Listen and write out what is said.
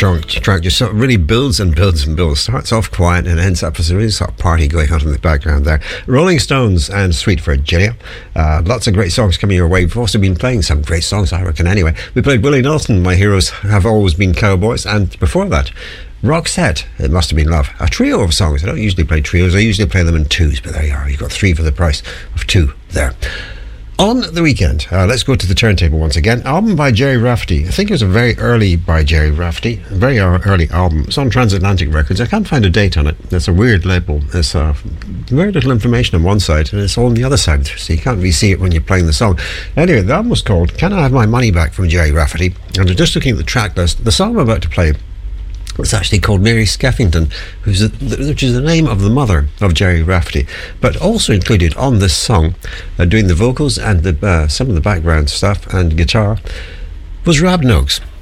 track just sort of really builds and builds and builds. Starts off quiet and ends up as a really sort of party going on in the background there. Rolling Stones and Sweet Virginia. Lots of great songs coming your way. We've also been playing some great songs, I reckon, anyway. We played Willie Nelson, My Heroes Have Always Been Cowboys, and before that, Roxette, It Must Have Been Love. A trio of songs. I don't usually play trios. I usually play them in twos, but there you are. You've got three for the price of two there. On the weekend, let's go to the turntable once again. Album by Gerry Rafferty. I think it was a very early by Gerry Rafferty. A very early album. It's on Transatlantic Records. I can't find a date on it. It's a weird label. There's very little information on one side and it's all on the other side, so you can't really see it when you're playing the song. Anyway, the album was called Can I Have My Money Back from Gerry Rafferty. And I'm just looking at the track list. The song I'm about to play, it's actually called Mary Skeffington, which is the name of the mother of Gerry Rafferty. But also included on this song, doing the vocals and some of the background stuff and guitar, was Rob Noakes.